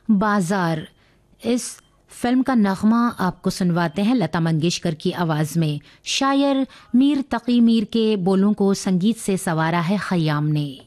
बाजार, इस फिल्म का नगमा आपको सुनवाते हैं लता मंगेशकर की आवाज में। शायर मीर तकी मीर के बोलों को संगीत से संवारा है खयाम ने।